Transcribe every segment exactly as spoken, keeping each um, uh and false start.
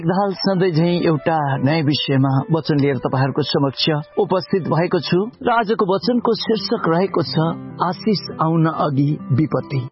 दाल सधैँ झै एउटा नयाँ विषयमा वचन लिएर तपाईहरुको समक्ष उपस्थित भएको छु र आजको वचनको शीर्षक रहेको छ आशिष आउन अघि विपत्ति।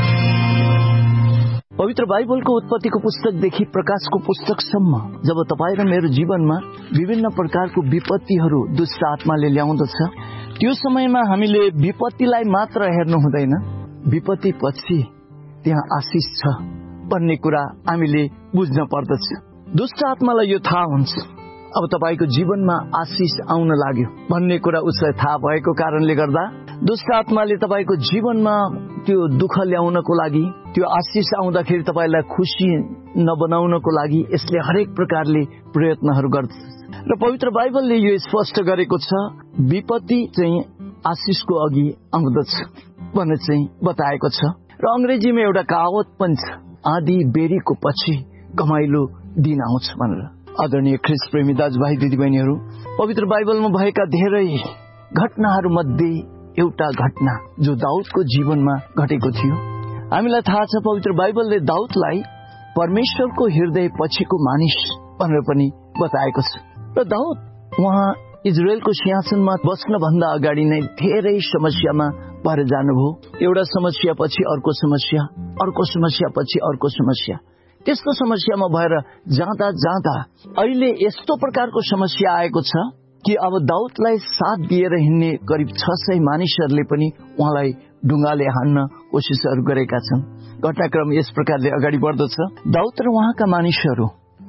पवित्र बाइबलको उत्पत्तिको पुस्तकदेखि प्रकाशको पुस्तकसम्म जब तपाईँ र मेरो जीवनमा विभिन्न प्रकारको विपत्तिहरू दुष्ट आत्माले ल्याउँदछ, त्यो समयमा हामीले विपत्तिलाई मात्र हेर्नु हुँदैन, विपत्ति पछि त्यहाँ आशिष छ भन्ने कुरा हामीले बुझ्न पर्दछ। दुष्ट आत्मालाई यो थाहा हुन्छ अब तपाईको जीवनमा आशिष आउन लाग्यो भन्ने कुरा उसलाई थाहा भएको कारणले गर्दा दुष्ट आत्माले तपाईको जीवनमा त्यो दुःख ल्याउनको लागि, त्यो आशिष आउँदाखेरि तपाईलाई खुशी नबनाउनको लागि यसले हरेक प्रकारले प्रयत्नहरू गर्छ। र पवित्र बाइबलले यो स्पष्ट गरेको छ विपत्ति चाहिँ आशिषको अघि आउँदछ भन्ने चाहिँ बताएको छ। र अंग्रेजीमा एउटा कहावत पनि छ, आधी बेरीको पछि घमाइलो दिन आउँछ भनेर। आदरणीय ख्रीष्ट प्रेमी दाजुभाइ दिदीबहिनीहरू, पवित्र बाइबलमा भएका धेरै घटनाहरू मध्ये एउटा घटना जो दाउदको जीवनमा घटेको थियो। हामीलाई थाहा छ पवित्र बाइबलले दाउदलाई परमेश्वरको हृदय पछिको मानिस भनेर पनि बताएको छ। र दाउद उहाँ इजरायलको सिंहासनमा बस्न भन्दा अगाडि नै धेरै समस्यामा परेर जानुभयो। एउटा समस्या पछि अर्को समस्या, अर्को समस्या पछि अर्को समस्या, त्यस्तो समस्यामा भएर जाँदा जाँदा अहिले यस्तो प्रकारको समस्या आएको छ कि अब दाउदलाई साथ दिएर हिँड्ने करिब छ सय मानिसहरूले पनि उहाँलाई ढुङ्गाले हान्न कोसिसहरू गरेका छन्। घटनाक्रम यस प्रकारले अगाडि बढ्दछ। दाउद र उहाँका मानिसहरू,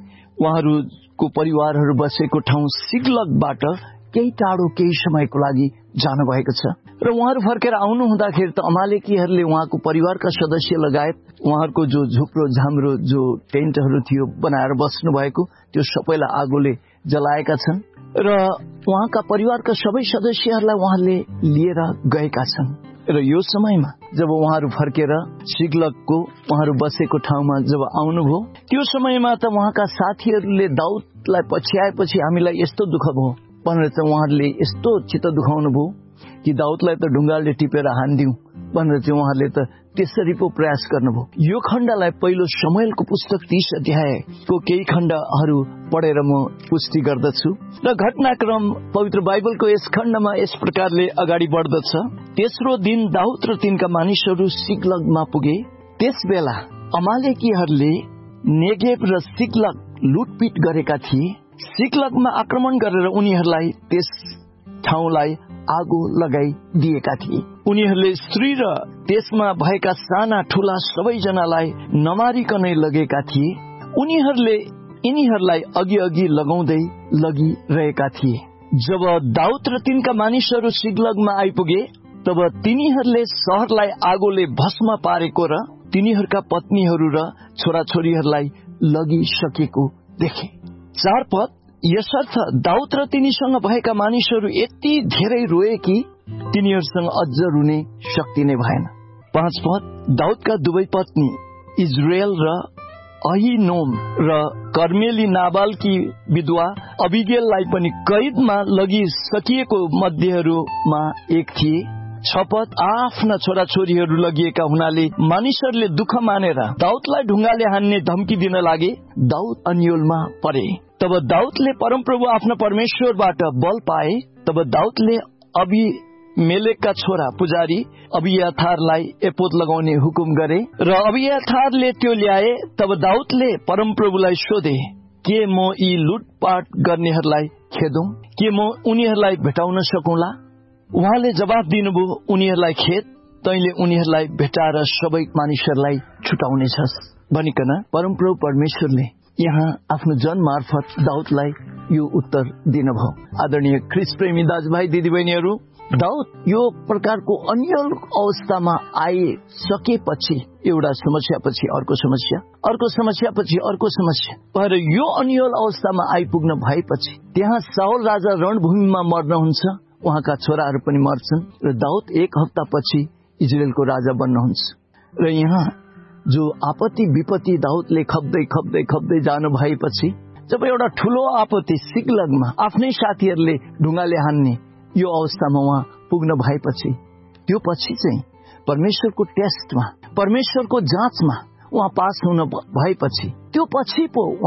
उहाँहरूको परिवारहरू बसेको ठाउँ सिग्लगबाट केही टाढो केही समयको लागि जानु भएको छ। र उहाँहरू फर्केर आउनु हुँदाखेरि त अमालेकीहरूले उहाँको परिवारका सदस्य लगायत उहाँहरूको जो झुप्रो झाम्रो जो टेन्टहरू थियो बनाएर बस्नु भएको त्यो सबैलाई आगोले जलाएका छन् र उहाँका परिवारका सबै सदस्यहरूलाई उहाँले लिएर गएका छन्। र यो समयमा जब उहाँहरू फर्केर सिग्लगको उहाँहरू बसेको ठाउँमा जब आउनुभयो, त्यो समयमा त उहाँका साथीहरूले दाउदलाई पछ्याएपछि हामीलाई यस्तो दुःख भयो भनेर चाहिँ उहाँहरूले यस्तो चित्त दुखाउनु भयो कि दाउदलाई त ढुङ्गाले टिपेर हान्दिउँ भनेर चाहिँ उहाँहरूले त त्यसरी पो प्रयास गर्नुभयो। यो खण्डलाई पहिलो शमूएलको पुस्तक तीस अध्यायको केही खण्डहरू पढेर म पुष्टि गर्दछु। र घटनाक्रम पवित्र बाइबलको यस खण्डमा यस प्रकारले अगाडि बढ्दछ। तेस्रो दिन दाउद र तिनका मानिसहरू सिग्लगमा पुगे। त्यस बेला अमालेकीहरूले नेगेब र सिग्लग लुटपिट गरेका थिए। सिग्लगमा आक्रमण गरेर उनीहरूलाई त्यस ठाउँलाई आगो लगाइदिएका थिए। उनीहरूले स्त्री र त्यसमा भएका साना ठूला सबैजनालाई नमारिकनै लगेका थिए। उनीहरूले यिनीहरूलाई अघि अघि लगाउँदै लगिरहेका थिए। जब दाउद र तिनका मानिसहरू सिग्लगमा आइपुगे तब तिनीहरूले शहरलाई आगोले भस्म पारेको र तिनीहरूका पत्नीहरू र छोराछोरीहरूलाई लगिसकेको देखे। चार पद, यसर्थ दाउद र तिनीसँग भएका मानिसहरू यति धेरै रोए कि तिनीहरूसँग अझ रुने शक्ति नै भएन। पाँच पद, दाउदका दुवै पत्नी इजरायल र अहिनोम र कर्मेली नाबालकी विधवा अबिगेललाई पनि कैदमा लगिसकिएको मध्येहरूमा एक थिए। छपत, आफ्ना छोराछोरीहरू लगिएका हुनाले मानिसहरूले दुःख मानेर दाउदलाई ढुङ्गाले हान्ने धम्की दिन लागे। दाउद अन्योलमा परे। तब दाउदले परमप्रभु आफ्ना परमेश्वरबाट बल पाए। तब दाउदले अबीमेलेकका छोरा पुजारी अबियाथारलाई एपोद लगाउने हुकुम गरे र अबियाथारले त्यो ल्याए। तब दाउदले परमप्रभुलाई सोधे, के म यी लुटपाट गर्नेहरूलाई खेदौं? के म उनीहरूलाई भेटाउन सकौंला? उहाँले जवाफ दिनुभयो, उनीहरूलाई खेद, तैले उनीहरूलाई भेटाएर सबै मानिसहरूलाई छुटाउनेछस् भनिकन परमप्रभु परमेश्वरले यहाँ आफ्नो जन मार्फत दाउदलाई यो उत्तर दिनुभयो। आदरणीय ख्रीष्ट प्रेमी दाजुभाइ दिदीबहिनीहरू, दाउद यो प्रकारको अन्यल अवस्थामा आइसकेपछि एउटा समस्या पछि अर्को समस्या, अर्को समस्या पछि अर्को समस्या भएर यो अन्यल अवस्थामा आइपुग्न भएपछि त्यहाँ साउल राजा रणभूमिमा मर्नुहुन्छ, उहाँका छोराहरू पनि मर्छन् र दाउद एक हप्ता पछि इजरायलको राजा बन्नुहुन्छ। र यहाँ जो आपत्ति विपत्ति दाउदले खप्दै खप्दै खप्दै जानु भएपछि जब एउटा ठूलो आपत्ति सिग्लगमा आफ्नै साथीहरूले ढुङ्गाले हान्ने यो अवस्थामा उहाँ पुग्न भएपछि त्यो पछि चाहिँ परमेश्वरको टेस्टमा, परमेश्वरको जाँचमा उहाँ पास हुन भएपछि त्यो पछि पो